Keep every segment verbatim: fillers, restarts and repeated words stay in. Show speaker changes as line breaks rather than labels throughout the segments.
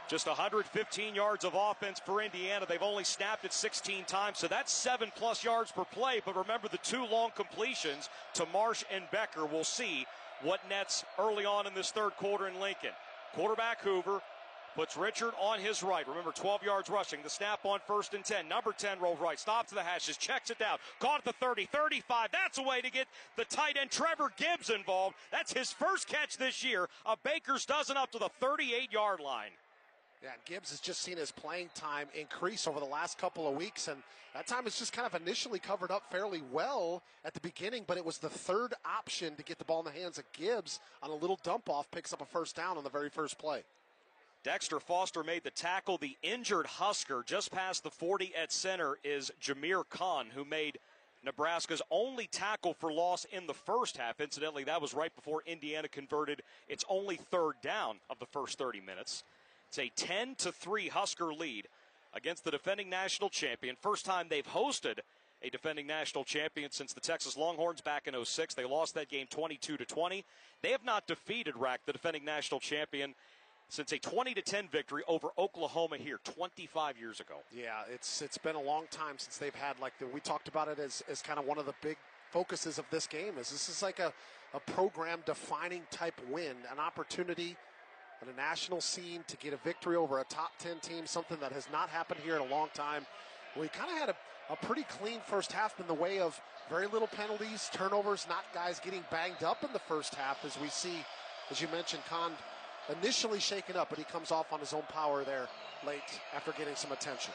Just one hundred fifteen yards of offense for Indiana. They've only snapped it sixteen times, so that's seven plus yards per play. But remember the two long completions to Marsh and Becker. We'll see what nets early on in this third quarter in Lincoln. Quarterback Hoover puts Richard on his right. Remember, twelve yards rushing. The snap on first and ten. Number ten rolls right. Stops to the hashes. Checks it down. Caught at the thirty, thirty-five. That's a way to get the tight end Trevor Gibbs involved. That's his first catch this year. A Baker's dozen up to the thirty-eight-yard line.
Yeah, Gibbs has just seen his playing time increase over the last couple of weeks, and that time is just kind of initially covered up fairly well at the beginning, but it was the third option to get the ball in the hands of Gibbs on a little dump-off, picks up a first down on the very first play.
Dexter Foster made the tackle. The injured Husker just past the forty at center is Jameer Khan, who made Nebraska's only tackle for loss in the first half. Incidentally, that was right before Indiana converted its only third down of the first thirty minutes. It's a ten to three Husker lead against the defending national champion. First time they've hosted a defending national champion since the Texas Longhorns back in oh six. They lost that game twenty-two to twenty. They have not defeated Rack, the defending national champion, since a twenty to ten victory over Oklahoma here twenty-five years ago.
Yeah, it's it's been a long time since they've had, like, the, we talked about it as, as kind of one of the big focuses of this game. Is this is like a, a program-defining type win, an opportunity on a national scene to get a victory over a top ten team, something that has not happened here in a long time. We kind of had a, a pretty clean first half in the way of very little penalties, turnovers, not guys getting banged up in the first half, as we see, as you mentioned, Khan initially shaken up, but he comes off on his own power there late after getting some attention.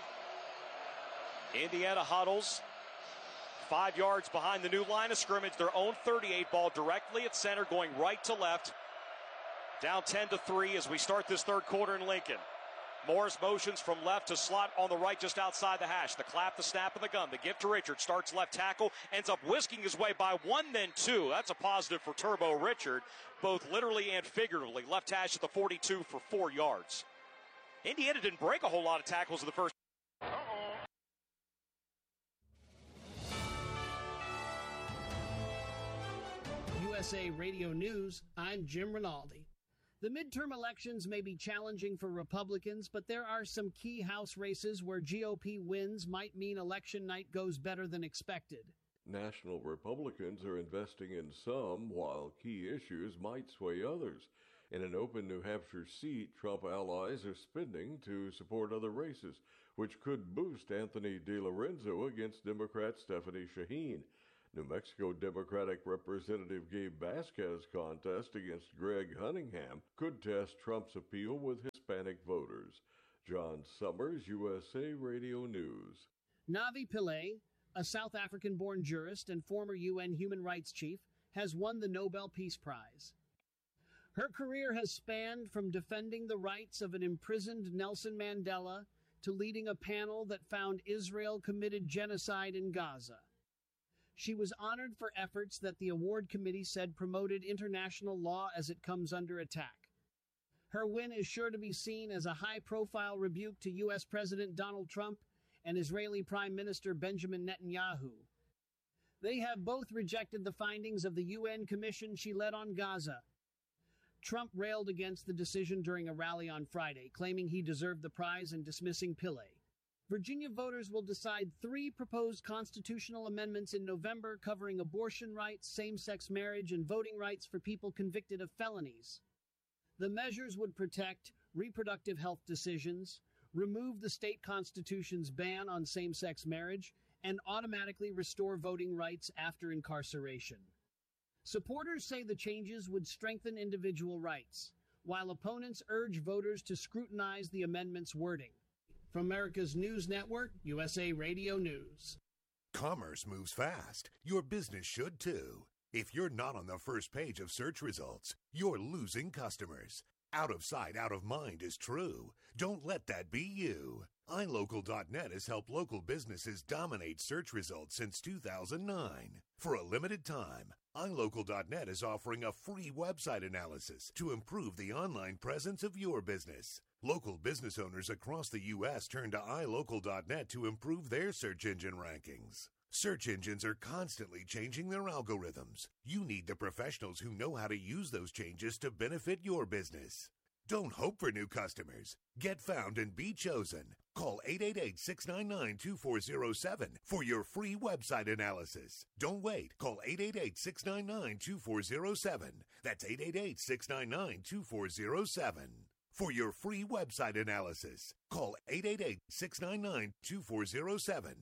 Indiana huddles five yards behind the new line of scrimmage, their own thirty-eight, ball directly at center, going right to left. Down ten to three as we start this third quarter in Lincoln. Morris motions from left to slot on the right just outside the hash. The clap, the snap, and the gun. The give to Richard. Starts left tackle. Ends up whisking his way by one, then two. That's a positive for Turbo Richard, both literally and figuratively. Left hash at the forty-two for four yards. Indiana didn't break a whole lot of tackles in the first. Uh-oh.
U S A Radio News, I'm Jim Rinaldi. The midterm elections may be challenging for Republicans, but there are some key House races where G O P wins might mean election night goes better than expected.
National Republicans are investing in some, while key issues might sway others. In an open New Hampshire seat, Trump allies are spending to support other races, which could boost Anthony DiLorenzo against Democrat Stephanie Shaheen. New Mexico Democratic Representative Gabe Vasquez's contest against Greg Cunningham could test Trump's appeal with Hispanic voters. John Summers, U S A Radio News.
Navi Pillay, a South African-born jurist and former U N human rights chief, has won the Nobel Peace Prize. Her career has spanned from defending the rights of an imprisoned Nelson Mandela to leading a panel that found Israel committed genocide in Gaza. She was honored for efforts that the award committee said promoted international law as it comes under attack. Her win is sure to be seen as a high-profile rebuke to U S President Donald Trump and Israeli Prime Minister Benjamin Netanyahu. They have both rejected the findings of the U N commission she led on Gaza. Trump railed against the decision during a rally on Friday, claiming he deserved the prize and dismissing Pillay. Virginia voters will decide three proposed constitutional amendments in November covering abortion rights, same-sex marriage, and voting rights for people convicted of felonies. The measures would protect reproductive health decisions, remove the state constitution's ban on same-sex marriage, and automatically restore voting rights after incarceration. Supporters say the changes would strengthen individual rights, while opponents urge voters to scrutinize the amendment's wording. From America's News Network, U S A Radio News.
Commerce moves fast. Your business should too. If you're not on the first page of search results, you're losing customers. Out of sight, out of mind is true. Don't let that be you. i local dot net has helped local businesses dominate search results since two thousand nine. For a limited time, i local dot net is offering a free website analysis to improve the online presence of your business. Local business owners across the U S turn to i local dot net to improve their search engine rankings. Search engines are constantly changing their algorithms. You need the professionals who know how to use those changes to benefit your business. Don't hope for new customers. Get found and be chosen. Call eight eight eight, six nine nine, two four zero seven for your free website analysis. Don't wait. Call eight eight eight, six nine nine, two four zero seven. That's eight eight eight, six nine nine, two four zero seven. For your free website analysis, call eight eight eight, six nine nine, two four zero seven.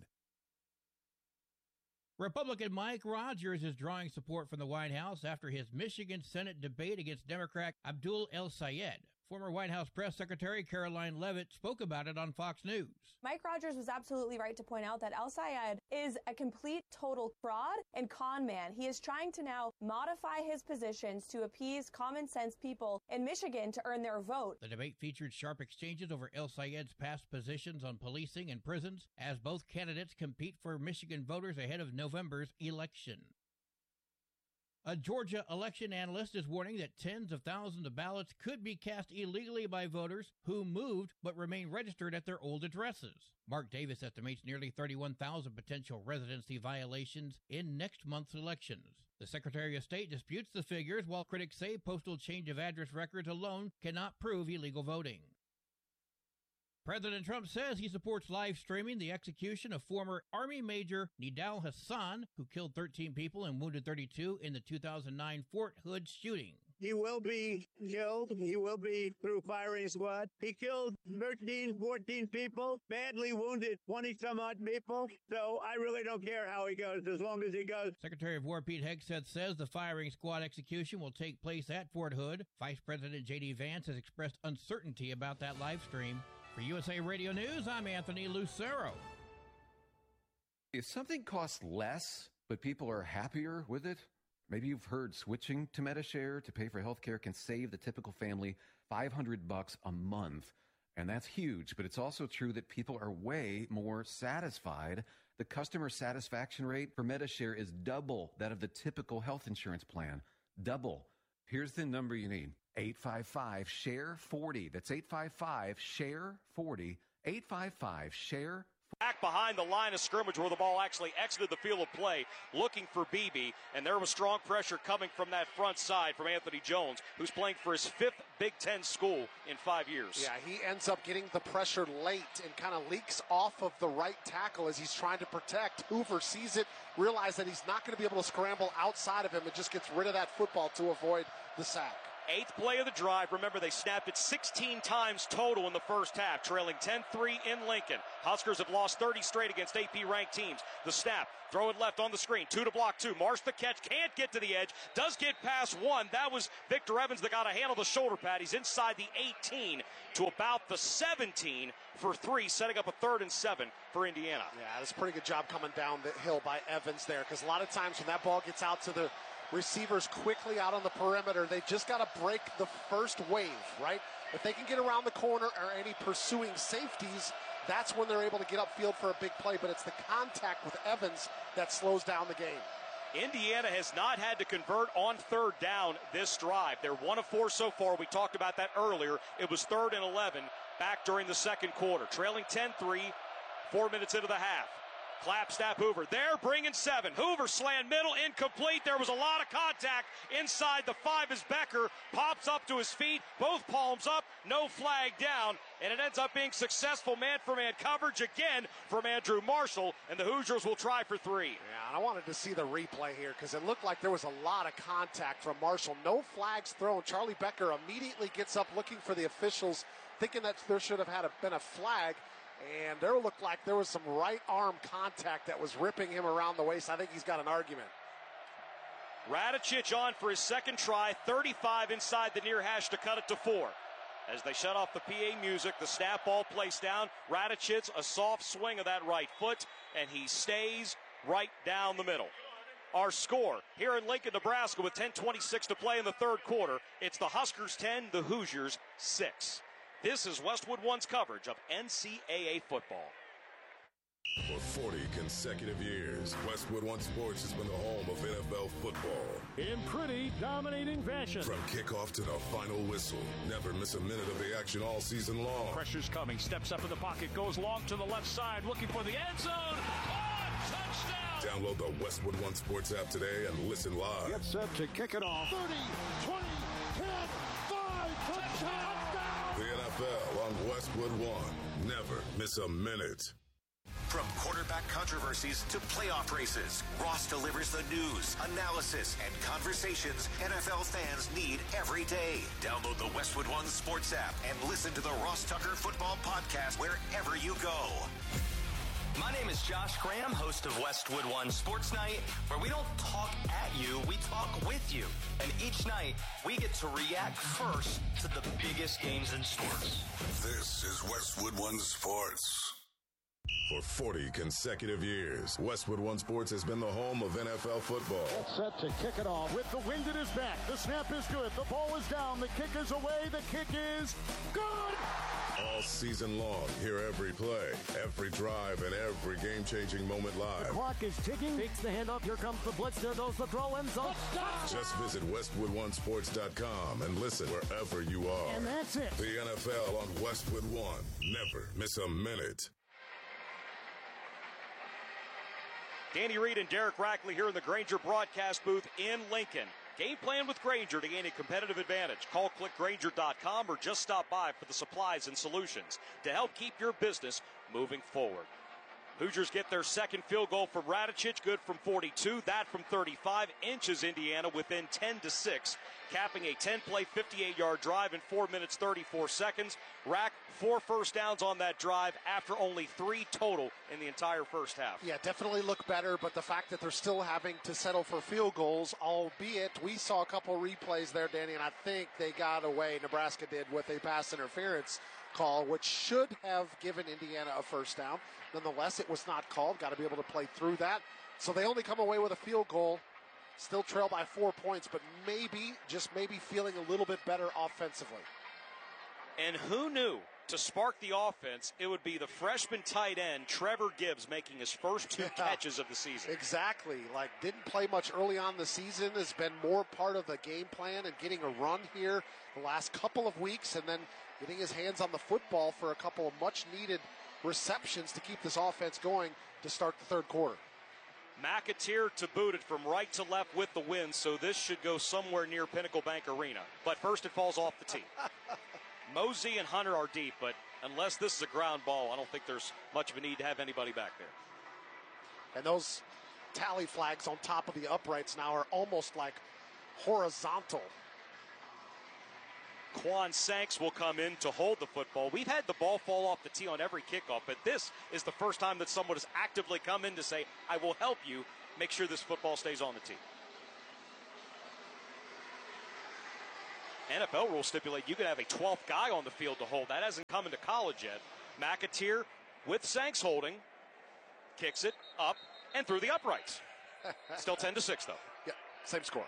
Republican Mike Rogers is drawing support from the White House after his Michigan Senate debate against Democrat Abdul El-Sayed. Former White House Press Secretary Caroline Leavitt spoke about it on Fox News.
Mike Rogers was absolutely right to point out that El-Sayed is a complete, total fraud and con man. He is trying to now modify his positions to appease common sense people in Michigan to earn their vote.
The debate featured sharp exchanges over El-Sayed's past positions on policing and prisons as both candidates compete for Michigan voters ahead of November's election. A Georgia election analyst is warning that tens of thousands of ballots could be cast illegally by voters who moved but remain registered at their old addresses. Mark Davis estimates nearly thirty-one thousand potential residency violations in next month's elections. The Secretary of State disputes the figures, while critics say postal change of address records alone cannot prove illegal voting. President Trump says he supports live streaming the execution of former Army Major Nidal Hasan, who killed thirteen people and wounded thirty-two in the two thousand nine Fort Hood shooting.
He will be killed. He will be through firing squad. He killed thirteen, fourteen people, badly wounded twenty-some-odd people. So I really don't care how he goes, as long as he goes.
Secretary of War Pete Hegseth says the firing squad execution will take place at Fort Hood. Vice President J D Vance has expressed uncertainty about that live stream. For U S A Radio News, I'm Anthony Lucero.
If something costs less, but people are happier with it, maybe you've heard switching to Medi-Share to pay for health care can save the typical family five hundred bucks a month. And that's huge, but it's also true that people are way more satisfied. The customer satisfaction rate for Medi-Share is double that of the typical health insurance plan. Double. Here's the number you need. eight five five, S H A R E forty. That's eight five five, S H A R E forty. eight five five, S H A R E forty.
Back behind the line of scrimmage where the ball actually exited the field of play, looking for Beebe, and there was strong pressure coming from that front side from Anthony Jones, who's playing for his fifth Big Ten school in five years.
Yeah, he ends up getting the pressure late and kind of leaks off of the right tackle as he's trying to protect. Hoover sees it, realizes that he's not going to be able to scramble outside of him, and just gets rid of that football to avoid the sack.
Eighth play of the drive. Remember, they snapped it sixteen times total in the first half, trailing ten three in Lincoln. Huskers have lost thirty straight against A P-ranked teams. The snap, throw it left on the screen. Two to block two. Marsh the catch, can't get to the edge. Does get past one. That was Victor Evans that got a hand on the shoulder pad. He's inside the eighteen to about the seventeen for three, setting up a third and seven for Indiana.
Yeah, that's a pretty good job coming down the hill by Evans there, because a lot of times when that ball gets out to the receivers quickly out on the perimeter, they've just got to break the first wave, right? If they can get around the corner or any pursuing safeties, that's when they're able to get upfield for a big play. But it's the contact with Evans that slows down the game.
Indiana has not had to convert on third down this drive. They're one of four so far. We talked about that earlier. It was third and eleven back during the second quarter. Trailing ten three, four minutes into the half. Clap, snap, Hoover. There, bringing seven. Hoover slant middle, incomplete. There was a lot of contact inside the five as Becker pops up to his feet. Both palms up, no flag down, and it ends up being successful man-for-man coverage again from Andrew Marshall, and the Hoosiers will try for three.
Yeah, and I wanted to see the replay here because it looked like there was a lot of contact from Marshall. No flags thrown. Charlie Becker immediately gets up looking for the officials, thinking that there should have had a, been a flag. And there looked like there was some right arm contact that was ripping him around the waist. I think he's got an argument.
Radicic on for his second try, thirty-five inside the near hash to cut it to four. As they shut off the P A music, the snap ball placed down. Radicic, a soft swing of that right foot, and he stays right down the middle. Our score here in Lincoln, Nebraska, with ten twenty-six to play in the third quarter. It's the Huskers ten, the Hoosiers six. This is Westwood One's coverage of N C double A football.
For forty consecutive years, Westwood One Sports has been the home of N F L football.
In pretty dominating fashion.
From kickoff to the final whistle, never miss a minute of the action all season long.
Pressure's coming, steps up in the pocket, goes long to the left side, looking for the end zone. Oh, touchdown!
Download the Westwood One Sports app today and listen live.
Get set to kick it off.
thirty, twenty, ten, five, touchdown!
L on Westwood One. Never miss a minute.
From quarterback controversies to playoff races, Ross delivers the news, analysis, and conversations N F L fans need every day. Download the Westwood One Sports app and listen to the Ross Tucker Football Podcast wherever you go.
My name is Josh Graham, host of Westwood One Sports Night, where we don't talk at you, we talk with you. And each night, we get to react first to the biggest games in sports.
This is Westwood One Sports. For forty consecutive years, Westwood One Sports has been the home of N F L football.
It's set to kick it off with the wind at his back. The snap is good. The ball is down. The kick is away. The kick is good.
All season long, hear every play, every drive, and every game-changing moment live.
The clock is ticking. Takes the handoff. Here comes the blitz. There goes the throw. End zone.
Just visit Westwood One Sports dot com and listen wherever you are.
And that's it.
The N F L on Westwood One. Never miss a minute.
Danny Reed and Derek Rackley here in the Grainger broadcast booth in Lincoln. Game plan with Grainger to gain a competitive advantage. Call click Grainger dot com or just stop by for the supplies and solutions to help keep your business moving forward. Hoosiers get their second field goal from Radicic, good from forty-two. That from thirty-five, inches Indiana within ten to six, capping a ten-play, fifty-eight-yard drive in four minutes, thirty-four seconds. Rack, four first downs on that drive after only three total in the entire first half.
Yeah, definitely look better, but the fact that they're still having to settle for field goals, albeit we saw a couple replays there, Danny, and I think they got away, Nebraska did, with a pass interference call, which should have given Indiana a first down. Nonetheless, it was not called. Got to be able to play through that. So they only come away with a field goal, still trail by four points, but maybe, just maybe feeling a little bit better offensively.
And who knew, to spark the offense, it would be the freshman tight end, Trevor Gibbs, making his first two yeah, catches of the season.
Exactly. Like, didn't play much early on the season, has been more part of the game plan and getting a run here the last couple of weeks, and then getting his hands on the football for a couple of much-needed receptions to keep this offense going to start the third quarter.
McAteer to boot it from right to left with the win, so this should go somewhere near Pinnacle Bank Arena. But first it falls off the tee. Mosey and Hunter are deep, but unless this is a ground ball, I don't think there's much of a need to have anybody back there.
And those tally flags on top of the uprights now are almost like horizontal.
Quan Sanks will come in to hold the football. We've had the ball fall off the tee on every kickoff, but this is the first time that someone has actively come in to say, I will help you make sure this football stays on the tee. N F L rules stipulate you can have a twelfth guy on the field to hold. That hasn't come into college yet. McAteer with Sanks holding, kicks it up and through the uprights. Still ten to six, though.
Yeah, same score.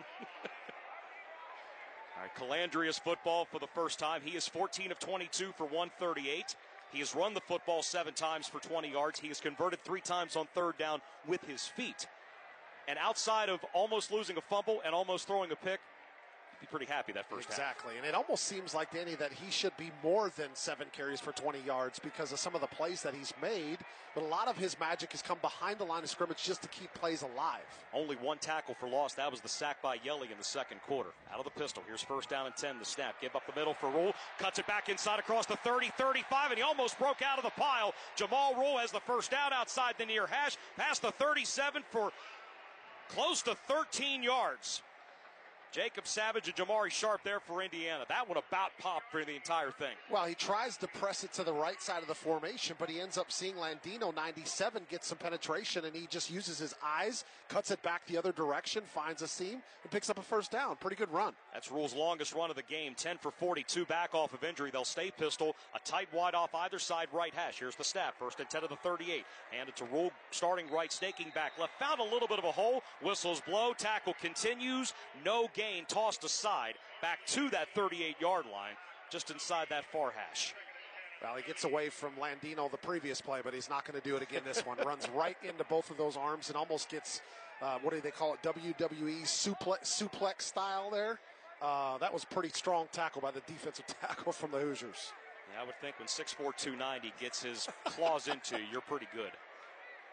All right, Calandria's football for the first time. He is fourteen of twenty-two for one thirty-eight. He has run the football seven times for twenty yards. He has converted three times on third down with his feet. And outside of almost losing a fumble and almost throwing a pick, be pretty happy that first
exactly.
half.
Exactly, and it almost seems like, Danny, that he should be more than seven carries for twenty yards because of some of the plays that he's made, but a lot of his magic has come behind the line of scrimmage just to keep plays alive.
Only one tackle for loss. That was the sack by Yelly in the second quarter. Out of the pistol. Here's first down and ten. The snap. Give up the middle for Rule. Cuts it back inside across the thirty, thirty-five, and he almost broke out of the pile. Jamal Rule has the first down outside the near hash. Past the thirty-seven for close to thirteen yards. Jacob Savage and Jamari Sharp there for Indiana. That one about popped for the entire thing.
Well, he tries to press it to the right side of the formation, but he ends up seeing Landino, ninety-seven, get some penetration, and he just uses his eyes, cuts it back the other direction, finds a seam, and picks up a first down. Pretty good run.
That's Rule's longest run of the game, ten for forty-two, back off of injury. They'll stay pistol, a tight wide off either side right hash. Here's the snap, first and ten of the thirty-eight. Handed to Rule, starting right, snaking back left. Found a little bit of a hole. Whistles blow, tackle continues. No gain. Tossed aside back to that thirty-eight-yard line, just inside that far hash.
Well, he gets away from Landino the previous play, but he's not going to do it again this one. Runs right into both of those arms and almost gets, uh, what do they call it, W W E suplex, suplex style there. Uh, that was pretty strong tackle by the defensive tackle from the Hoosiers.
Yeah, I would think when six four, two ninety gets his claws into you, you're pretty good.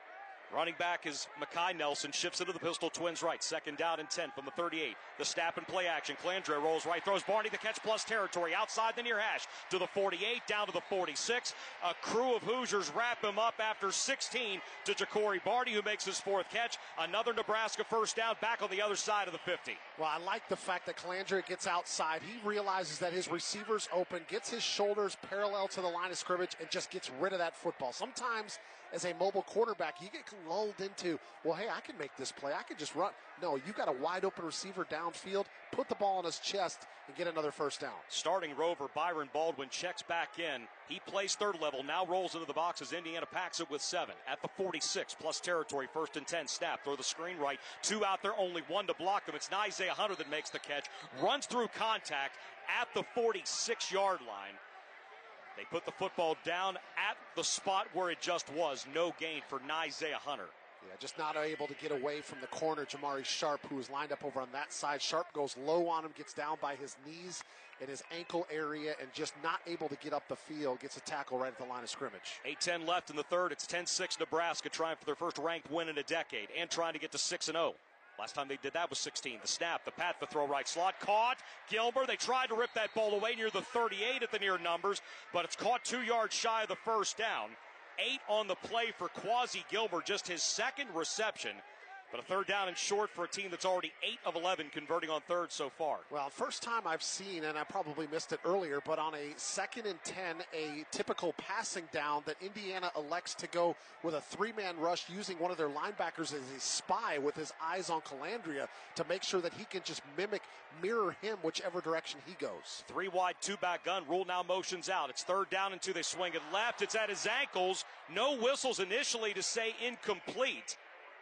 Running back is Makai Nelson, shifts into the pistol, twins right. Second down and ten from the thirty-eight. The snap and play action. Calandria rolls right, throws Barney the catch plus territory. Outside the near hash to the forty-eight, down to the forty-six. A crew of Hoosiers wrap him up after sixteen to Ja'Cory Barney, who makes his fourth catch. Another Nebraska first down back on the other side of the fifty.
Well, I like the fact that Calandria gets outside. He realizes that his receiver's open, gets his shoulders parallel to the line of scrimmage, and just gets rid of that football. Sometimes as a mobile quarterback, you get lulled into, well, hey, I can make this play. I can just run. No, you got a wide open receiver downfield, put the ball on his chest, and get another first down.
Starting rover Byron Baldwin checks back in. He plays third level, now rolls into the box as Indiana packs it with seven. At the forty-six, plus territory, first and ten, snap, throw the screen right. Two out there, only one to block them. It's Isaiah Hunter that makes the catch, runs through contact at the forty-six-yard line. They put the football down at the spot where it just was. No gain for Isaiah Hunter.
Yeah, just not able to get away from the corner, Jamari Sharp, who is lined up over on that side. Sharp goes low on him, gets down by his knees in his ankle area, and just not able to get up the field. Gets a tackle right at the line of scrimmage.
eight ten left in the third. It's ten six Nebraska, trying for their first ranked win in a decade and trying to get to six and oh. Last time they did that was sixteen. The snap, the pat, the throw right slot. Caught. Gilmer, they tried to rip that ball away near the thirty-eight at the near numbers, but it's caught two yards shy of the first down. Eight on the play for Quasi Gilmer, just his second reception. But a third down and short for a team that's already eight of eleven converting on third so far.
Well, first time I've seen, and I probably missed it earlier, but on a second and ten, a typical passing down that Indiana elects to go with a three-man rush using one of their linebackers as a spy with his eyes on Calandria to make sure that he can just mimic, mirror him whichever direction he goes.
Three wide, two-back gun. Rule now motions out. It's third down and two. They swing it left. It's at his ankles. No whistles initially to say incomplete.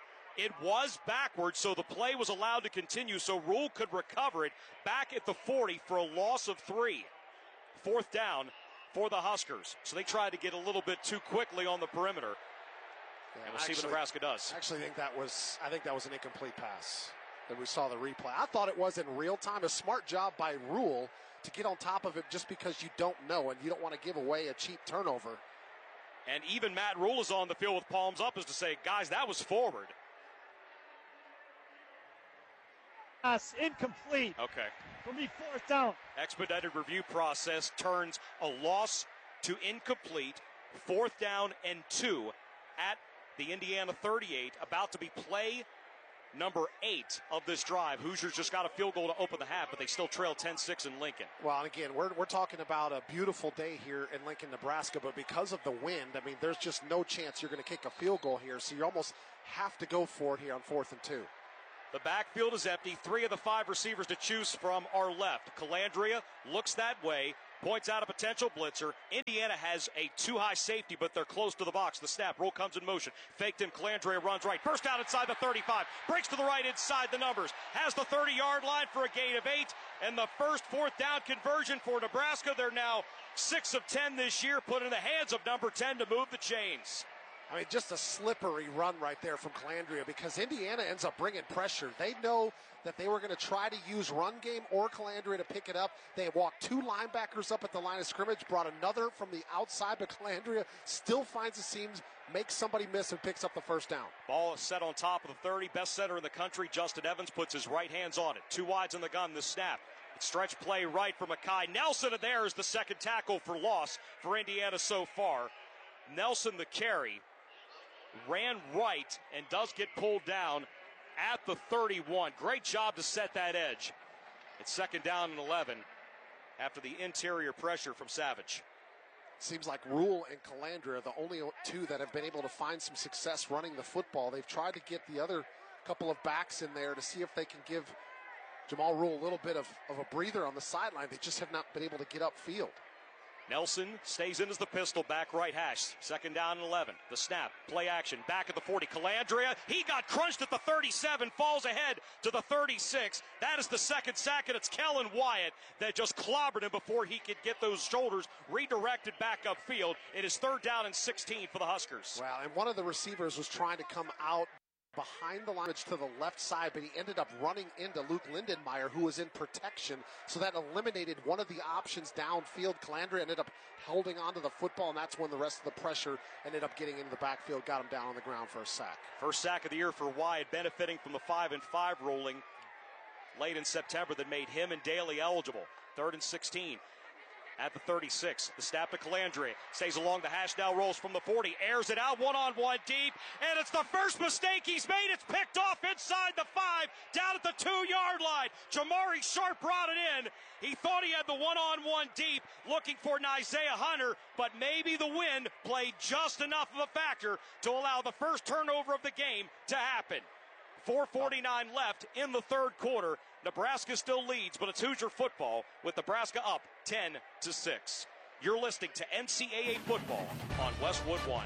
It was backwards, so the play was allowed to continue, so Rule could recover it back at the forty for a loss of three. Fourth down for the Huskers. So they tried to get a little bit too quickly on the perimeter.
Yeah,
and we'll
actually,
see what Nebraska does.
I actually think that was I think that was an incomplete pass that we saw the replay. I thought it was in real time. A smart job by Rule to get on top of it just because you don't know and you don't want to give away a cheap turnover.
And even Matt Rule is on the field with palms up as to say, guys, that was forward.
Pass incomplete.
Okay.
For me, fourth down.
Expedited review process turns a loss to incomplete. Fourth down and two at the Indiana thirty-eight. About to be play number eight of this drive. Hoosiers just got a field goal to open the half, but they still trail ten six in Lincoln.
Well, and again, we're, we're talking about a beautiful day here in Lincoln, Nebraska, but because of the wind, I mean, there's just no chance you're going to kick a field goal here, so you almost have to go for it here on fourth and two.
The backfield is empty. Three of the five receivers to choose from are left. Calandria looks that way, points out a potential blitzer. Indiana has a too-high safety, but they're close to the box. The snap, Rule comes in motion. Faked him, Calandria runs right. First down inside the thirty-five. Breaks to the right inside the numbers. Has the thirty-yard line for a gain of eight. And the first fourth down conversion for Nebraska. They're now six of ten this year, put in the hands of number ten to move the chains.
I mean, just a slippery run right there from Calandria because Indiana ends up bringing pressure. They know that they were going to try to use run game or Calandria to pick it up. They walked two linebackers up at the line of scrimmage, brought another from the outside, but Calandria still finds the seams, makes somebody miss, and picks up the first down.
Ball is set on top of the thirty. Best center in the country, Justin Evans, puts his right hands on it. Two wides in the gun, the snap. Stretch play right for Makai Nelson, and there is the second tackle for loss for Indiana so far. Nelson, the carry, ran right and does get pulled down at the thirty-one. Great job to set that edge. It's second down and eleven after the interior pressure from Savage.
Seems like Rule and Calandria are the only two that have been able to find some success running the football. They've tried to get the other couple of backs in there to see if they can give Jamal Rule a little bit of, of a breather on the sideline. They just have not been able to get upfield.
Nelson stays in as the pistol, back right hash. Second down and eleven. The snap, play action, back at the forty. Calandria, he got crunched at the thirty-seven, falls ahead to the thirty-six. That is the second sack, and it's Kellen Wyatt that just clobbered him before he could get those shoulders redirected back upfield. It is third down and sixteen for the Huskers.
Wow, and one of the receivers was trying to come out behind the line to the left side, but he ended up running into Luke Lindenmeyer, who was in protection, so that eliminated one of the options downfield. Calandria ended up holding onto the football, and that's when the rest of the pressure ended up getting into the backfield, got him down on the ground for a sack.
First sack of the year for Wyatt, benefiting from the five and five ruling late in September that made him and Daly eligible. Third and sixteen. At the thirty-six, the snap to Calandria. Stays along the hash, now rolls from the forty. Airs it out, one-on-one deep. And it's the first mistake he's made. It's picked off inside the five, down at the two-yard line. Jamari Sharp brought it in. He thought he had the one-on-one deep, looking for Isaiah Hunter, but maybe the wind played just enough of a factor to allow the first turnover of the game to happen. four forty-nine left in the third quarter. Nebraska still leads, but it's Hoosier football with Nebraska up ten to six. You're listening to N C double A football on Westwood One.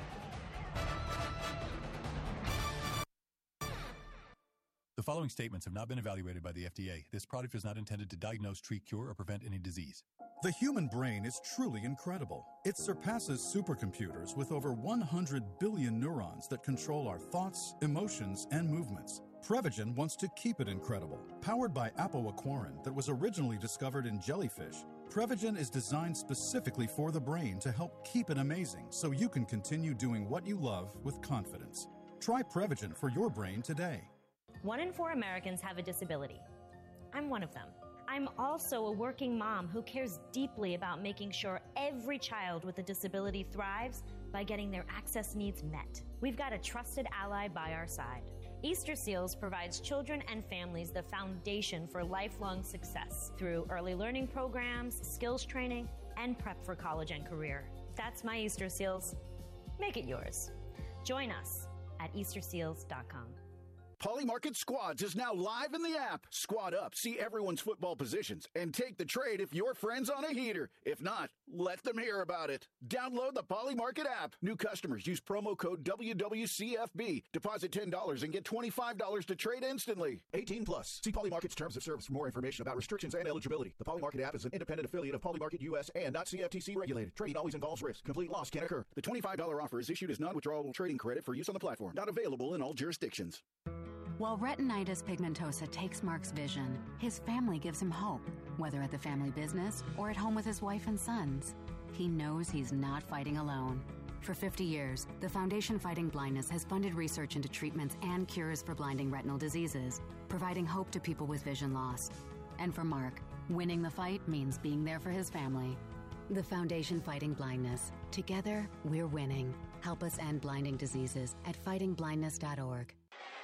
The following statements have not been evaluated by the F D A. This product is not intended to diagnose, treat, cure, or prevent any disease.
The human brain is truly incredible. It surpasses supercomputers with over one hundred billion neurons that control our thoughts, emotions, and movements. Prevagen wants to keep it incredible. Powered by apoaquarin that was originally discovered in jellyfish, Prevagen is designed specifically for the brain to help keep it amazing so you can continue doing what you love with confidence. Try Prevagen for your brain today.
One in four Americans have a disability. I'm one of them. I'm also a working mom who cares deeply about making sure every child with a disability thrives by getting their access needs met. We've got a trusted ally by our side. Easter Seals provides children and families the foundation for lifelong success through early learning programs, skills training, and prep for college and career. That's my Easter Seals. Make it yours. Join us at Easter Seals dot com.
Polymarket Squads is now live in the app. Squad up, see everyone's football positions, and take the trade if your friend's on a heater. If not, let them hear about it. Download the Polymarket app. New customers use promo code W W C F B. Deposit ten dollars and get twenty-five dollars to trade instantly. eighteen plus. See Polymarket's terms of service for more information about restrictions and eligibility. The Polymarket app is an independent affiliate of Polymarket U S and not C F T C regulated. Trading always involves risk. Complete loss can occur. The twenty-five dollars offer is issued as non-withdrawable trading credit for use on the platform. Not available in all jurisdictions.
While retinitis pigmentosa takes Mark's vision, his family gives him hope, whether at the family business or at home with his wife and sons. He knows he's not fighting alone. For fifty years, the Foundation Fighting Blindness has funded research into treatments and cures for blinding retinal diseases, providing hope to people with vision loss. And for Mark, winning the fight means being there for his family. The Foundation Fighting Blindness. Together, we're winning. Help us end blinding diseases at fighting blindness dot org.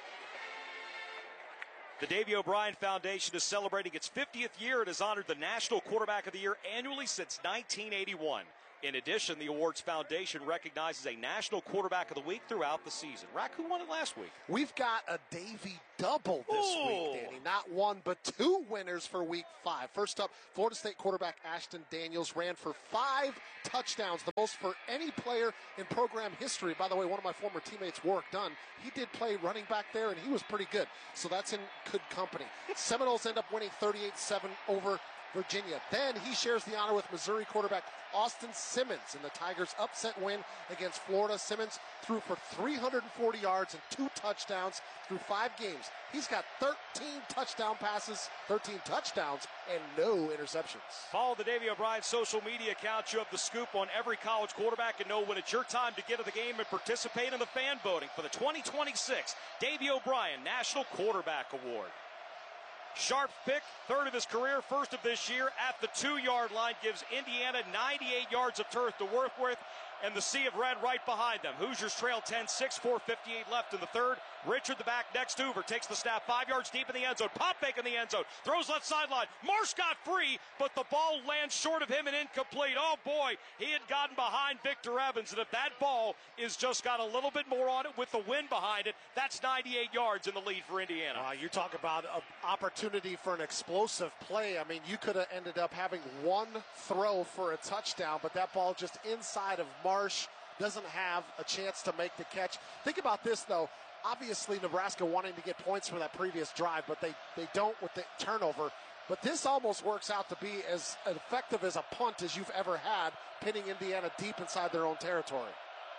The Davy O'Brien Foundation is celebrating its fiftieth year and has honored the National Quarterback of the Year annually since nineteen eighty-one. In addition, the awards foundation recognizes a National Quarterback of the Week throughout the season. Rack, who won it last week?
We've got a Davy double this
Ooh.
week, Danny. Not one, but two winners for week five. First up, Florida State quarterback Ashton Daniels ran for five touchdowns, the most for any player in program history. By the way, one of my former teammates, Warwick Dunn, he did play running back there, and he was pretty good. So that's in good company. Seminoles end up winning thirty-eight seven over Virginia. Then he shares the honor with Missouri quarterback Austin Simmons in the Tigers' upset win against Florida. Simmons threw for three hundred forty yards and two touchdowns through five games. He's got thirteen touchdown passes, thirteen touchdowns, and no interceptions.
Follow the Davy O'Brien social media account. You have the scoop on every college quarterback and know when it's your time to get to the game and participate in the fan voting for the twenty twenty-six Davy O'Brien National Quarterback Award. Sharp pick, third of his career, first of this year at the two-yard line, gives Indiana ninety-eight yards of turf to work with, and the sea of red right behind them. Hoosiers trail ten six, four fifty-eight left in the third. Richard, the back next to Hoover, takes the snap five yards deep in the end zone. Pop fake in the end zone. Throws left sideline. Marsh got free, but the ball lands short of him and incomplete. Oh, boy, he had gotten behind Victor Evans, and if that ball is just got a little bit more on it with the wind behind it, that's ninety-eight yards in the lead for Indiana.
Uh, you talk about an opportunity for an explosive play. I mean, you could have ended up having one throw for a touchdown, but that ball just inside of Marsh, doesn't have a chance to make the catch. Think about this, though. Obviously, Nebraska wanting to get points for that previous drive, but they, they don't with the turnover. But this almost works out to be as effective as a punt as you've ever had, pinning Indiana deep inside their own territory.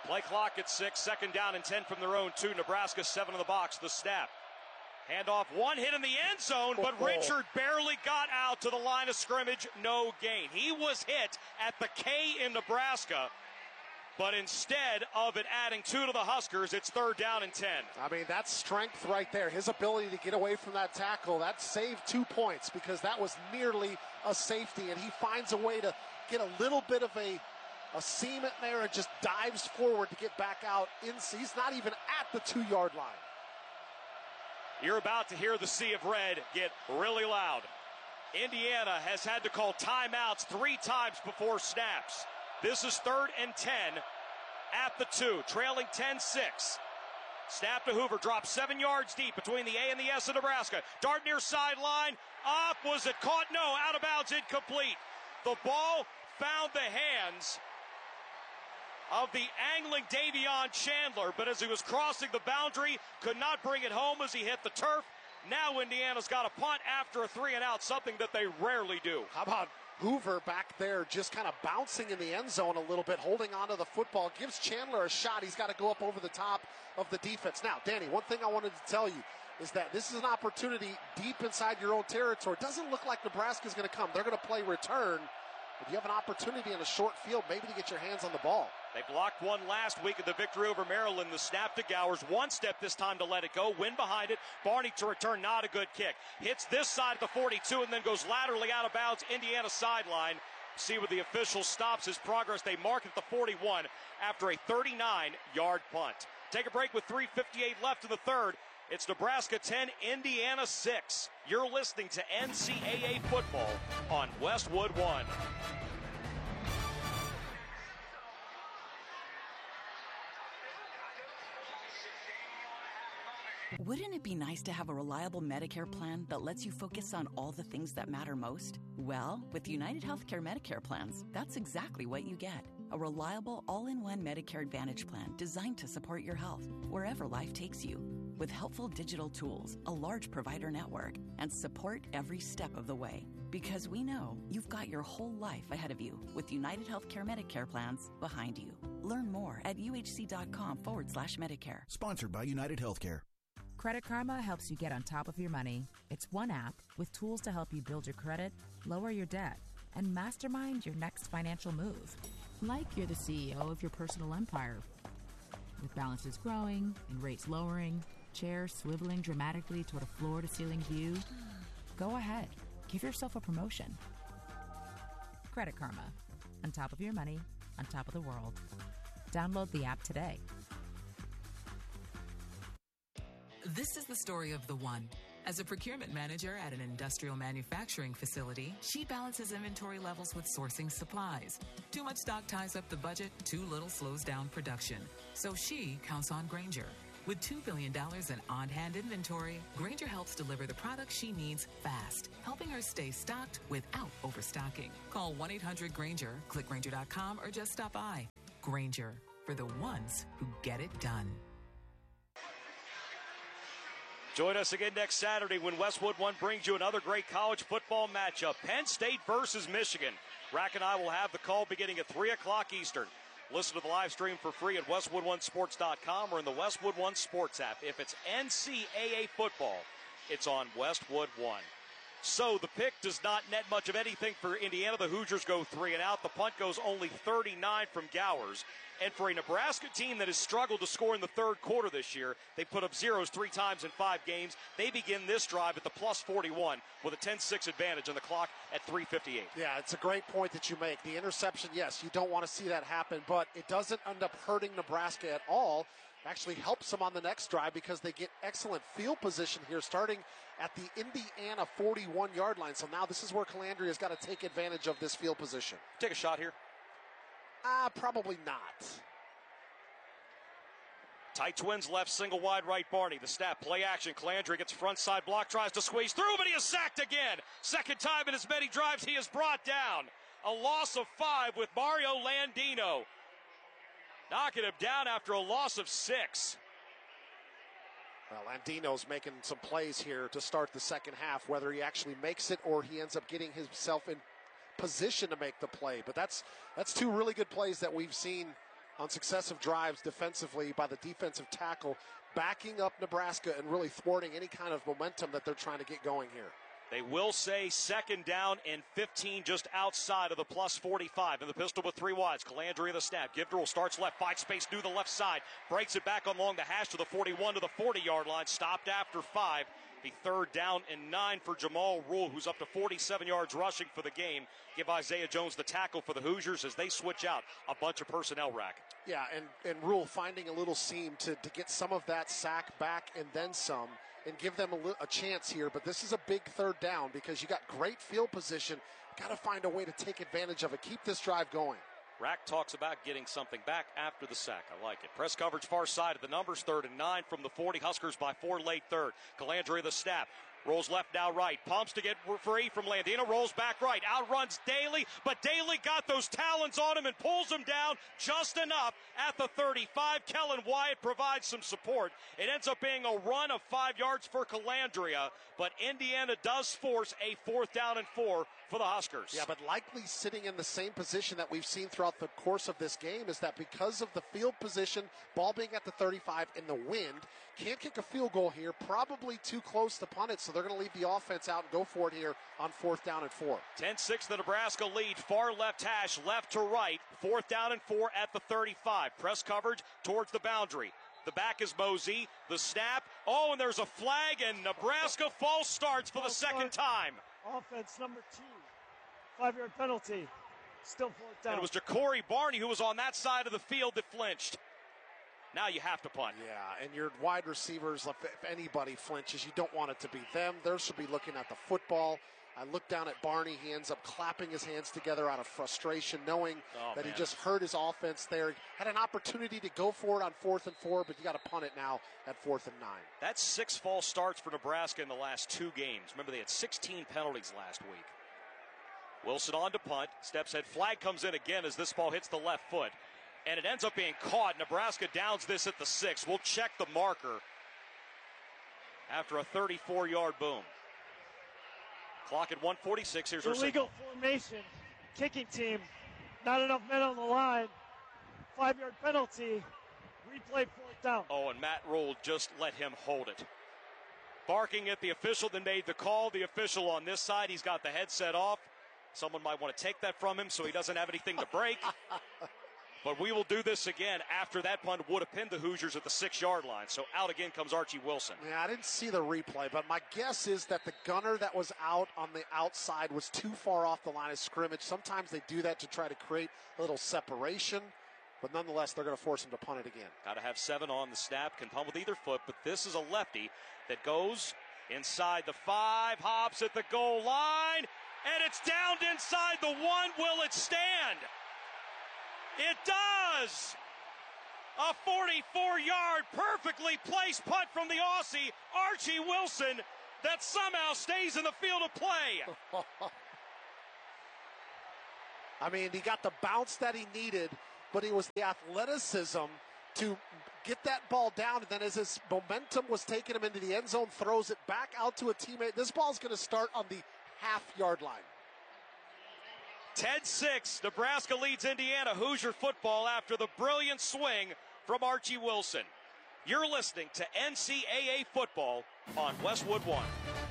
Play clock at six, second down and ten from their own two. Nebraska seven in the box, the snap. Handoff, one hit in the end zone, but
Oh.
Richard barely got out to the line of scrimmage, no gain. He was hit at the K in Nebraska, but instead of it adding two to the Huskers, it's third down and ten.
I mean, that's strength right there. His ability to get away from that tackle, that saved two points because that was nearly a safety, and he finds a way to get a little bit of a, a seam in there and just dives forward to get back out. In, he's not even at the two-yard line.
You're about to hear the Sea of Red get really loud. Indiana has had to call timeouts three times before snaps. This is third and ten at the two, trailing ten six. Snap to Hoover, drops seven yards deep between the A and the S of Nebraska. Dart near sideline, up, was it caught? No, out of bounds, incomplete. The ball found the hands of the angling Davion Chandler, but as he was crossing the boundary, could not bring it home as he hit the turf. Now Indiana's got a punt after a three and out, something that they rarely do.
How about Hoover back there just kind of bouncing in the end zone a little bit, holding onto the football, gives Chandler a shot. He's got to go up over the top of the defense. Now, Danny, one thing I wanted to tell you is that this is an opportunity deep inside your own territory. It doesn't look like Nebraska's going to come. They're going to play return, but you have an opportunity in a short field maybe to get your hands on the ball.
They blocked one last week of the victory over Maryland. The snap to Gowers. One step this time to let it go. Win behind it. Barney to return. Not a good kick. Hits this side at the forty-two and then goes laterally out of bounds. Indiana sideline. See where the official stops his progress. They mark it at the forty-one after a thirty-nine-yard punt. Take a break with three fifty-eight left in the third. It's Nebraska ten, Indiana six. You're listening to N C double A football on Westwood One.
Wouldn't it be nice to have a reliable Medicare plan that lets you focus on all the things that matter most? Well, with United Healthcare Medicare plans, that's exactly what you get. A reliable, all-in-one Medicare Advantage plan designed to support your health wherever life takes you. With helpful digital tools, a large provider network, and support every step of the way. Because we know you've got your whole life ahead of you with United Healthcare Medicare plans behind you. Learn more at uhc.com forward slash Medicare.
Sponsored by United Healthcare.
Credit Karma helps you get on top of your money. It's one app with tools to help you build your credit, lower your debt, and mastermind your next financial move. Like you're the C E O of your personal empire. With balances growing and rates lowering, chairs swiveling dramatically toward a floor-to-ceiling view, go ahead. Give yourself a promotion. Credit Karma. On top of your money, on top of the world. Download the app today.
This is the story of the one. As a procurement manager at an industrial manufacturing facility, she balances inventory levels with sourcing supplies. Too much stock ties up the budget, too little slows down production. So she counts on Grainger. With two billion dollars in on-hand inventory, Grainger helps deliver the products she needs fast, helping her stay stocked without overstocking. Call one eight hundred Grainger, click Grainger dot com, or just stop by. Grainger, for the ones who get it done.
Join us again next Saturday when Westwood One brings you another great college football matchup. Penn State versus Michigan. Rack and I will have the call beginning at three o'clock Eastern. Listen to the live stream for free at westwood one sports dot com or in the Westwood One Sports app. If it's N C double A football, it's on Westwood One. So the pick does not net much of anything for Indiana. The Hoosiers go three and out. The punt goes only thirty-nine from Gowers. And for a Nebraska team that has struggled to score in the third quarter this year, they put up zeros three times in five games. They begin this drive at the plus forty-one with a ten six advantage on the clock at three fifty-eight.
Yeah, it's a great point that you make. The interception, yes, you don't want to see that happen, but it doesn't end up hurting Nebraska at all. It actually helps them on the next drive because they get excellent field position here starting at the Indiana forty-one-yard line. So now this is where Calandria has got to take advantage of this field position.
Take a shot here.
Ah, uh, probably not.
Tight twins left, single wide right, Barney. The snap, play action. Calandria gets front side block, tries to squeeze through, but he is sacked again. Second time in as many drives he is brought down. A loss of five with Mario Landino. Knocking him down after a loss of six.
Well, Landino's making some plays here to start the second half, whether he actually makes it or he ends up getting himself in position to make the play. But that's that's two really good plays that we've seen on successive drives defensively by the defensive tackle, backing up Nebraska and really thwarting any kind of momentum that they're trying to get going here.
They will say second down and fifteen just outside of the plus forty-five. In the pistol with three wides. Calandria the snap. Givdrell starts left, finds space to the left side. Breaks it back along the hash to the forty-one to the forty-yard line. Stopped after five. The third down and nine for Jamal Rule, who's up to forty-seven yards rushing for the game. Give Isaiah Jones the tackle for the Hoosiers as they switch out a bunch of personnel rack.
Yeah, and, and Rule finding a little seam to, to get some of that sack back and then some, and give them a, li- a chance here. But this is a big third down because you got great field position. Got to find a way to take advantage of it. Keep this drive going.
Rack talks about getting something back after the sack. I like it. Press coverage far side of the numbers. Third and nine from the forty. Huskers by four late third. Calandria the snap. Rolls left, now right. Pumps to get free from Landino. Rolls back right. Outruns Daly, but Daly got those talons on him and pulls him down just enough at the thirty-five. Kellen Wyatt provides some support. It ends up being a run of five yards for Calandria, but Indiana does force a fourth down and four for the Huskers.
Yeah, but likely sitting in the same position that we've seen throughout the course of this game is that because of the field position, ball being at the thirty-five in the wind, can't kick a field goal here, probably too close to punt it, so they're going to leave the offense out and go for it here on fourth down and four.
ten six the Nebraska lead, far left hash, left to right, fourth down and four at the thirty-five. Press coverage towards the boundary. The back is Mosey, the snap, oh, and there's a flag, and Nebraska false starts for the second time.
Offense number two, five-yard penalty, still fourth down.
And it was Ja'Cory Barney who was on that side of the field that flinched. Now you have to punt.
Yeah, and your wide receivers, if anybody flinches, you don't want it to be them. They should be looking at the football. I look down at Barney. He ends up clapping his hands together out of frustration, knowing
oh,
that
man.
he just hurt his offense there. Had an opportunity to go for it on fourth and four, but you got to punt it now at fourth and nine.
That's six false starts for Nebraska in the last two games. Remember, they had sixteen penalties last week. Wilson on to punt. Steps head. Flag comes in again as this ball hits the left foot. And it ends up being caught. Nebraska downs this at the six. We'll check the marker after a thirty-four-yard boom. Clock at one forty-six. Here's our
illegal formation. Kicking team. Not enough men on the line. Five-yard penalty. Replay fourth down.
Oh, and Matt Rule just let him hold it. Barking at the official, then made the call. The official on this side, he's got the headset off. Someone might want to take that from him so he doesn't have anything to break. But we will do this again after that punt would have pinned the Hoosiers at the six-yard line. So out again comes Archie Wilson.
Yeah, I didn't see the replay, but my guess is that the gunner that was out on the outside was too far off the line of scrimmage. Sometimes they do that to try to create a little separation, but nonetheless, they're going to force him to punt it again.
Got to have seven on the snap, can punt with either foot, but this is a lefty that goes inside the five, hops at the goal line, and it's downed inside the one. Will it stand? It does! A forty-four-yard, perfectly placed punt from the Aussie, Archie Wilson, that somehow stays in the field of play.
I mean, he got the bounce that he needed, but it was the athleticism to get that ball down, and then as his momentum was taking him into the end zone, throws it back out to a teammate. This ball is going to start on the half-yard line.
ten six, Nebraska leads Indiana Hoosier football after the brilliant swing from Archie Wilson. You're listening to N C A A football on Westwood One.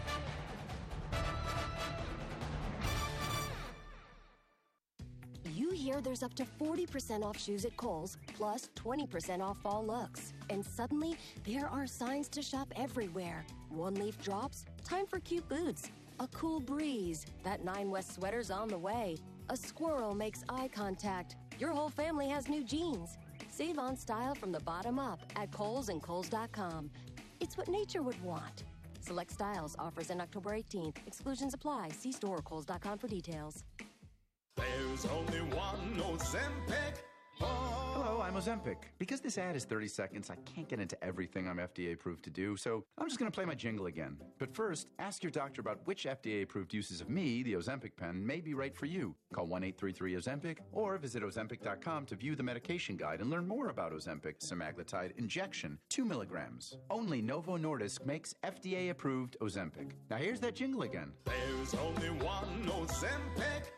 You hear there's up to forty percent off shoes at Kohl's, plus twenty percent off fall looks. And suddenly, there are signs to shop everywhere. One leaf drops, time for cute boots. A cool breeze, that Nine West sweater's on the way. A squirrel makes eye contact. Your whole family has new jeans. Save on style from the bottom up at Kohl's and Kohl's dot com. It's what nature would want. Select styles, offers in October eighteenth. Exclusions apply. See store or Kohl's dot com for details.
There's only one Ozempic. Oh. Hello, I'm Ozempic. Because this ad is thirty seconds, I can't get into everything I'm F D A approved to do, so I'm just going to play my jingle again. But first, ask your doctor about which F D A approved uses of me, the Ozempic pen, may be right for you. Call one eight three three Ozempic or visit Ozempic dot com to view the medication guide and learn more about Ozempic semaglutide injection, two milligrams. Only Novo Nordisk makes F D A approved Ozempic. Now here's that jingle again.
There's only one Ozempic.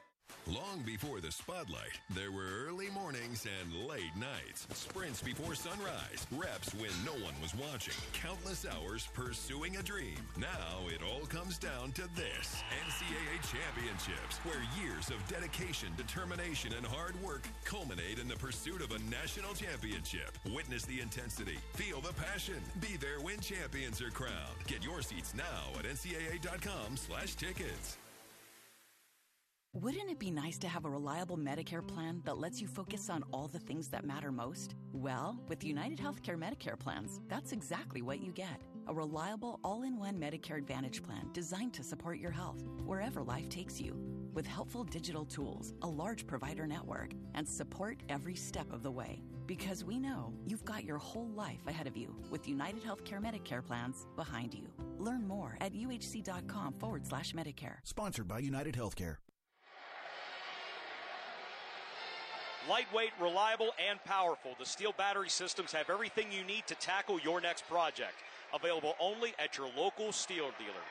Long before the spotlight, there were early mornings and late nights. Sprints before sunrise. Reps when no one was watching. Countless hours pursuing a dream. Now it all comes down to this. N C double A championships, where years of dedication, determination, and hard work culminate in the pursuit of a national championship. Witness the intensity. Feel the passion. Be there when champions are crowned. Get your seats now at N C double A dot com slash tickets.
Wouldn't it be nice to have a reliable Medicare plan that lets you focus on all the things that matter most? Well, with United Healthcare Medicare plans, that's exactly what you get. A reliable, all-in-one Medicare Advantage plan designed to support your health wherever life takes you. With helpful digital tools, a large provider network, and support every step of the way. Because we know you've got your whole life ahead of you with United Healthcare Medicare plans behind you. Learn more at uhc.com forward slash Medicare.
Sponsored by United Healthcare.
Lightweight, reliable, and powerful. The Steel battery systems have everything you need to tackle your next project. Available only at your local Steel dealer.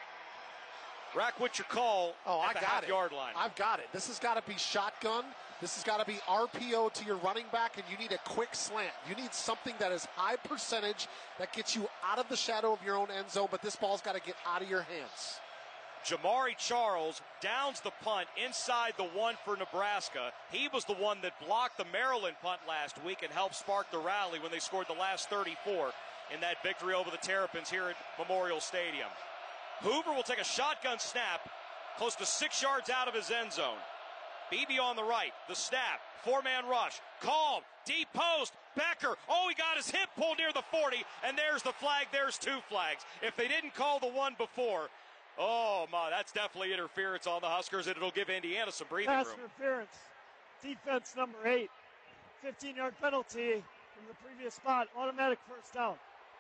Rack, what's your call
oh,
at
I
the
got
half-yard
it.
line?
I've got it. This has got to be shotgun. This has got to be R P O to your running back, and you need a quick slant. You need something that is high percentage that gets you out of the shadow of your own end zone, but this ball's got to get out of your hands.
Jamari Charles downs the punt inside the one for Nebraska. He was the one that blocked the Maryland punt last week and helped spark the rally when they scored the last thirty-four in that victory over the Terrapins here at Memorial Stadium. Hoover will take a shotgun snap close to six yards out of his end zone. Beebe on the right, the snap, four-man rush, called, deep post, Becker, oh, he got his hip pulled near the forty, and there's the flag, there's two flags. If they didn't call the one before, oh, my, that's definitely interference on the Huskers, and it'll give Indiana some breathing
Pass
room.
interference. Defense number eight. fifteen-yard penalty from the previous spot. Automatic first down.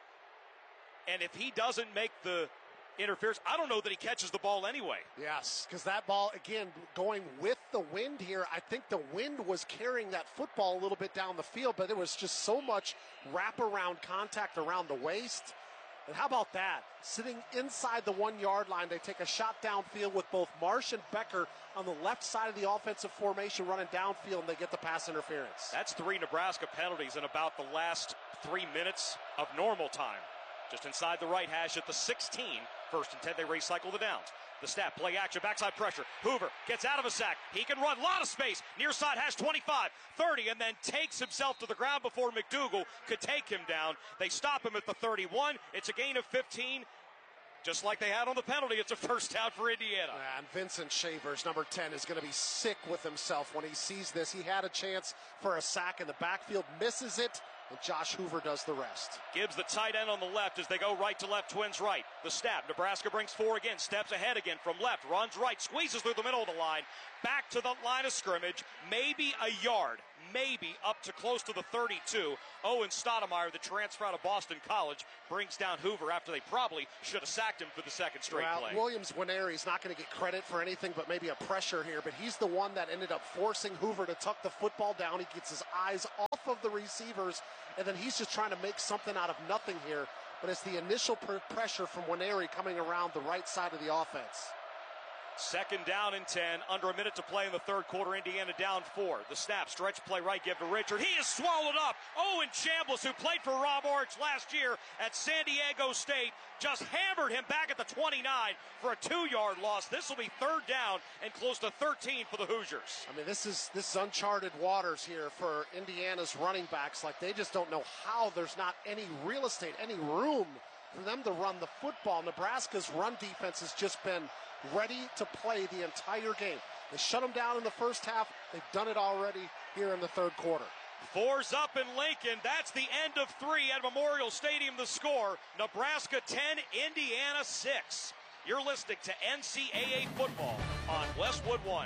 And if he doesn't make the interference, I don't know that he catches the ball anyway.
Yes, because that ball, again, going with the wind here, I think the wind was carrying that football a little bit down the field, but there was just so much wraparound contact around the waist. And how about that? Sitting inside the one-yard line, they take a shot downfield with both Marsh and Becker on the left side of the offensive formation running downfield, and they get the pass interference.
That's three Nebraska penalties in about the last three minutes of normal time. Just inside the right hash at the sixteen. First and ten, they recycle the downs. The snap, play action, backside pressure. Hoover gets out of a sack. He can run, a lot of space. Near side hash twenty-five, thirty, and then takes himself to the ground before McDougal could take him down. They stop him at the thirty-one. It's a gain of fifteen. Just like they had on the penalty, it's a first down for Indiana.
And Vincent Shavers, number ten, is going to be sick with himself when he sees this. He had a chance for a sack in the backfield, misses it, and Josh Hoover does the rest.
Gibbs, the tight end on the left as they go right to left, Twins right. The snap, Nebraska brings four again, steps ahead again from left, runs right, squeezes through the middle of the line, back to the line of scrimmage, maybe a yard, maybe up to close to the thirty-two. Owen Stoudemire, the transfer out of Boston College, brings down Hoover after they probably should have sacked him for the second straight
well,
play.
Williams Nwaneri is not going to get credit for anything but maybe a pressure here, but he's the one that ended up forcing Hoover to tuck the football down. He gets his eyes off of the receivers, and then he's just trying to make something out of nothing here. But it's the initial pr- pressure from Nwaneri coming around the right side of the offense.
Second down and ten, under a minute to play in the third quarter. Indiana down four. The snap, stretch play right, give to Richard. He is swallowed up. Owen Chambliss, who played for Rob Orange last year at San Diego State, just hammered him back at the twenty-nine for a two-yard loss. This will be third down and close to thirteen for the Hoosiers.
I mean, this is this is uncharted waters here for Indiana's running backs. Like, they just don't know how there's not any real estate, any room for them to run the football. Nebraska's run defense has just been ready to play the entire game. They shut them down in the first half. They've done it already here in the third quarter.
Four's up in Lincoln. That's the end of three at Memorial Stadium. The score, Nebraska ten, Indiana six. You're listening to N C double A football on Westwood One.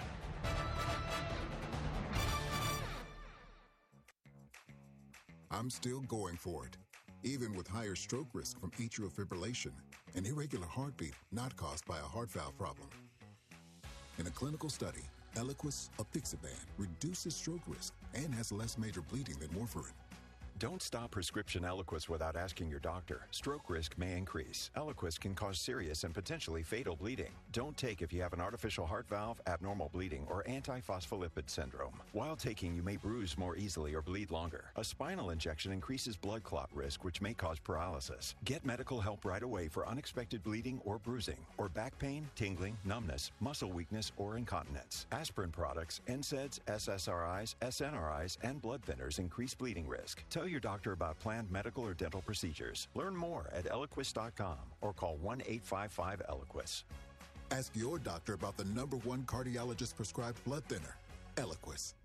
I'm still going for it, even with higher stroke risk from atrial fibrillation, an irregular heartbeat not caused by a heart valve problem. In a clinical study, Eliquis apixaban reduces stroke risk and has less major bleeding than warfarin.
Don't stop prescription Eliquis without asking your doctor. Stroke risk may increase. Eliquis can cause serious and potentially fatal bleeding. Don't take if you have an artificial heart valve, abnormal bleeding, or antiphospholipid syndrome. While taking, you may bruise more easily or bleed longer. A spinal injection increases blood clot risk, which may cause paralysis. Get medical help right away for unexpected bleeding or bruising, or back pain, tingling, numbness, muscle weakness, or incontinence. Aspirin products, N SAIDs, S S R Is, S N R Is, and blood thinners increase bleeding risk. Tell your doctor about planned medical or dental procedures. Learn more at Eliquis dot com or call one eight five five Eliquis.
Ask your doctor about the number one cardiologist prescribed blood thinner, Eliquis.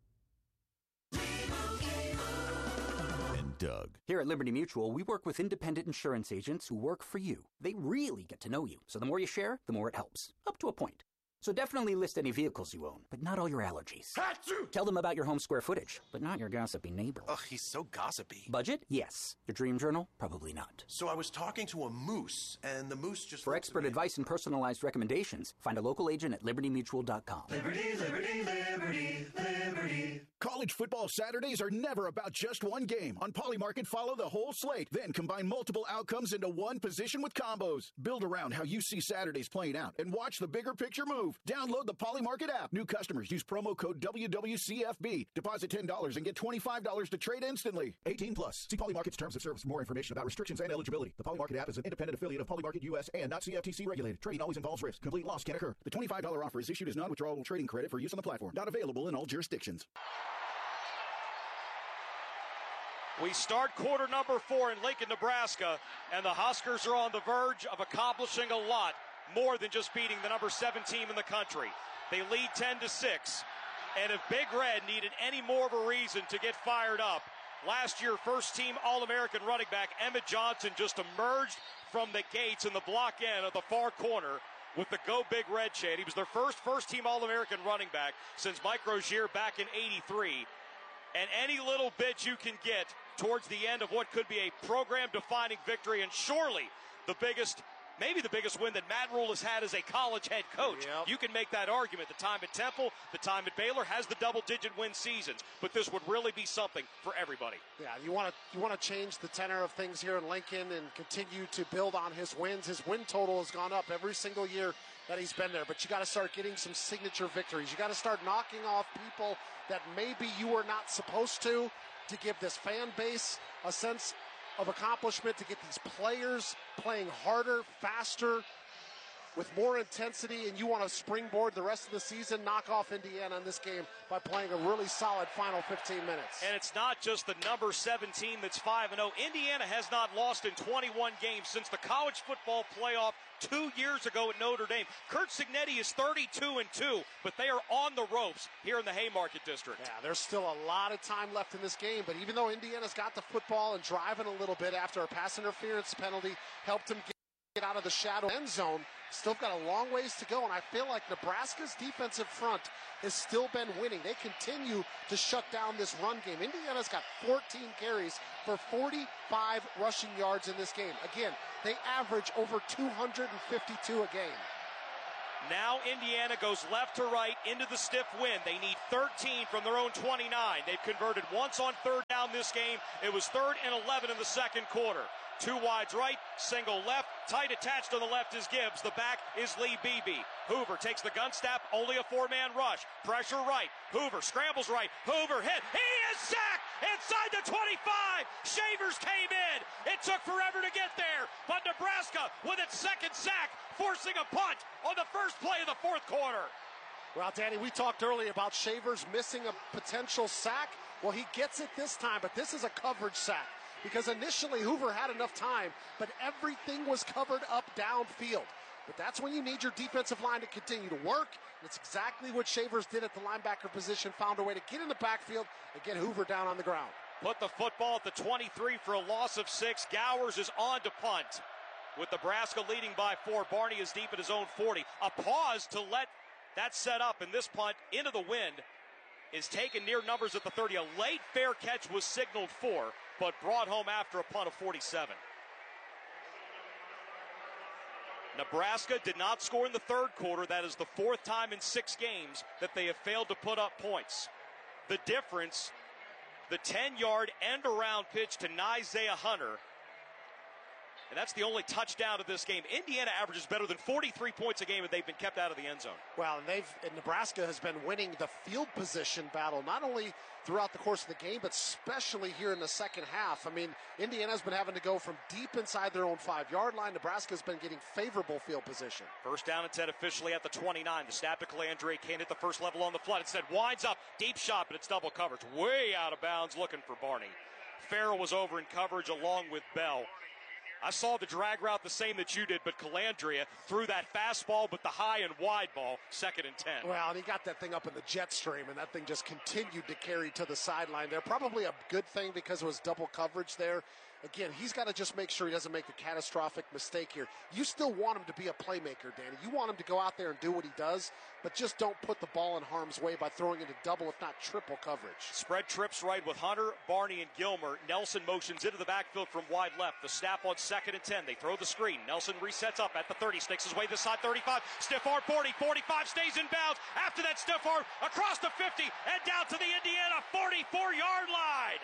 And Doug. Here at Liberty Mutual, we work with independent insurance agents who work for you. They really get to know you, so the more you share, the more it helps. Up to a point. So definitely list any vehicles you own, but not all your allergies. Achoo! Tell them about your home square footage, but not your gossipy neighbor.
Ugh, he's so gossipy.
Budget? Yes. Your dream journal? Probably not.
So I was talking to a moose, and the moose just...
For expert advice and personalized recommendations, find a local agent at liberty mutual dot com.
Liberty, liberty, liberty, liberty. College football Saturdays are never about just one game. On Polymarket, follow the whole slate, then combine multiple outcomes into one position with combos. Build around how you see Saturdays playing out and watch the bigger picture move. Download the Polymarket app. New customers use promo code W W C F B. Deposit ten dollars and get twenty-five dollars to trade instantly. eighteen plus. See Polymarket's terms of service for more information about restrictions and eligibility. The Polymarket app is an independent affiliate of Polymarket U S and not C F T C regulated. Trading always involves risk. Complete loss can occur. The twenty-five dollars offer is issued as non-withdrawable trading credit for use on the platform. Not available in all jurisdictions.
We start quarter number four in Lincoln, Nebraska, and the Huskers are on the verge of accomplishing a lot more than just beating the number seven team in the country. They lead ten to six, and if Big Red needed any more of a reason to get fired up, last year first-team All-American running back Emmett Johnson just emerged from the gates in the block end of the far corner with the Go Big Red chant. He was their first first-team All-American running back since Mike Rozier back in eighty-three. And any little bit you can get towards the end of what could be a program-defining victory, and surely the biggest, maybe the biggest win that Matt Rhule has had as a college head coach. Yep. You can make that argument. The time at Temple, the time at Baylor has the double-digit win seasons, but this would really be something for everybody.
Yeah, you want to you want to change the tenor of things here in Lincoln and continue to build on his wins. His win total has gone up every single year that he's been there, but you got to start getting some signature victories. You got to start knocking off people that maybe you were not supposed to, to give this fan base a sense of accomplishment, to get these players playing harder, faster, with more intensity, and you want to springboard the rest of the season, knock off Indiana in this game by playing a really solid final fifteen minutes.
And it's not just the number seven team that's five and oh. Indiana has not lost in twenty-one games since the college football playoff two years ago at Notre Dame. Kurt Cignetti is thirty-two and two, but they are on the ropes here in the Haymarket District.
Yeah, there's still a lot of time left in this game, but even though Indiana's got the football and driving a little bit after a pass interference penalty helped him get out of the shadow end zone, still got a long ways to go, and I feel like Nebraska's defensive front has still been winning. They continue to shut down this run game. Indiana's got fourteen carries for forty-five rushing yards in this game. Again, they average over two hundred fifty-two a game.
Now Indiana goes left to right into the stiff wind. They need thirteen from their own twenty-nine. They've converted once on third down this game. It was third and eleven in the second quarter. Two wides right, single left, tight attached on the left is Gibbs. The back is Lee Beebe. Hoover takes the gun snap, only a four-man rush. Pressure right, Hoover scrambles right, Hoover hit. He is sacked inside the twenty-five. Shavers came in. It took forever to get there, but Nebraska with its second sack, forcing a punt on the first play of the fourth quarter.
Well, Danny, we talked earlier about Shavers missing a potential sack. Well, he gets it this time, but this is a coverage sack. Because initially Hoover had enough time, but everything was covered up downfield. But that's when you need your defensive line to continue to work. And it's exactly what Shavers did at the linebacker position, found a way to get in the backfield and get Hoover down on the ground.
Put the football at the twenty-three for a loss of six. Gowers is on to punt. With Nebraska leading by four, Barney is deep at his own forty. A pause to let that set up, and this punt into the wind is taken near numbers at the thirty. A late fair catch was signaled for, but brought home after a punt of forty-seven. Nebraska did not score in the third quarter. That is the fourth time in six games that they have failed to put up points. The difference the ten-yard end-around pitch to Isaiah Hunter. And that's the only touchdown of this game. Indiana averages better than forty-three points a game, and they've been kept out of the end zone.
Well, and they've and Nebraska has been winning the field position battle, not only throughout the course of the game, but especially here in the second half. I mean, Indiana's been having to go from deep inside their own five-yard line. Nebraska's been getting favorable field position.
First down and ten officially at the twenty-nine. The snap to Calandria. Can't hit the first level on the flood. Instead, winds up, deep shot, but it's double coverage. Way out of bounds, looking for Barney. Farrell was over in coverage along with Bell. I saw the drag route the same that you did, but Calandria threw that fastball, but the high and wide ball, second and ten.
Well, and he got that thing up in the jet stream, and that thing just continued to carry to the sideline there. Probably a good thing because it was double coverage there. Again, he's got to just make sure he doesn't make a catastrophic mistake here. You still want him to be a playmaker, Danny. You want him to go out there and do what he does, but just don't put the ball in harm's way by throwing into double, if not triple coverage.
Spread trips right with Hunter, Barney, and Gilmer. Nelson motions into the backfield from wide left. The snap on second and ten. They throw the screen. Nelson resets up at the thirty, sticks his way this side, thirty-five. Stiff arm, forty, forty-five, stays in bounds. After that stiff arm, across the fifty, and down to the Indiana forty-four-yard line.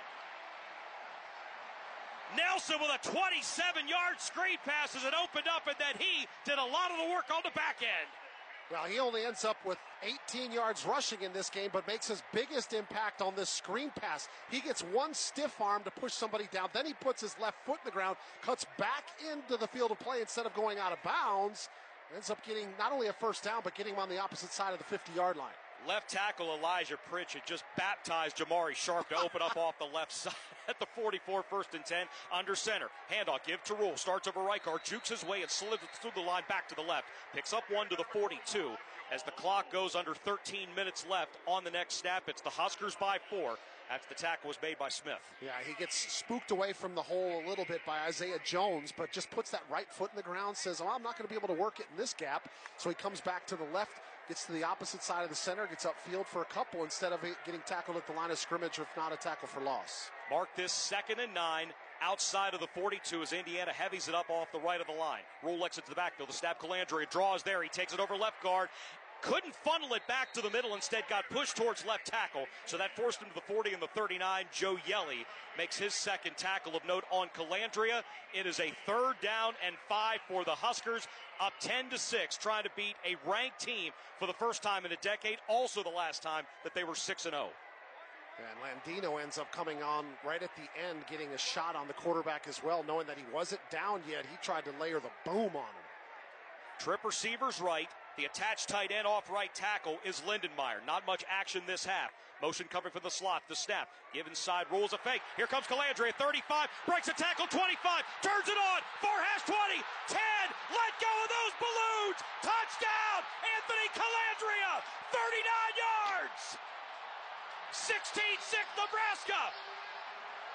Nelson with a twenty-seven-yard screen pass as it opened up, and then he did a lot of the work on the back end.
Well, he only ends up with eighteen yards rushing in this game, but makes his biggest impact on this screen pass. He gets one stiff arm to push somebody down. Then he puts his left foot in the ground, cuts back into the field of play instead of going out of bounds. Ends up getting not only a first down, but getting him on the opposite side of the fifty-yard line.
Left tackle Elijah Pritchett just baptized Jamari Sharp to open up off the left side at the forty-four, first and ten, under center. Handoff, give to Rule, starts over Reichard, jukes his way and slithers through the line back to the left. Picks up one to the forty-two. As the clock goes under thirteen minutes left on the next snap, it's the Huskers by four. That's the tackle was made by Smith.
Yeah, he gets spooked away from the hole a little bit by Isaiah Jones, but just puts that right foot in the ground, says, oh, I'm not going to be able to work it in this gap. So he comes back to the left, gets to the opposite side of the center, gets upfield for a couple instead of getting tackled at the line of scrimmage, if not a tackle for loss.
Mark this second and nine outside of the forty-two as Indiana heavies it up off the right of the line. Rule lets it to the backfield. The snap, Calandria draws there. He takes it over left guard. Couldn't funnel it back to the middle, instead got pushed towards left tackle. So that forced him to the forty and the thirty-nine. Joe Yelly makes his second tackle of note on Calandria. It is a third down and five for the Huskers, up ten to six, trying to beat a ranked team for the first time in a decade, also the last time that they were six and oh.
And Landino ends up coming on right at the end, getting a shot on the quarterback as well, knowing that he wasn't down yet. He tried to layer the boom on him.
Trip receivers right. The attached tight end off right tackle is Lindenmeyer. Not much action this half. Motion coming from the slot. The snap. Give inside. Rules a fake. Here comes Calandria. thirty-five. Breaks a tackle. twenty-five. Turns it on. Far hash twenty. ten. Let go of those balloons. Touchdown. Anthony Calandria. thirty-nine yards. sixteen six Nebraska.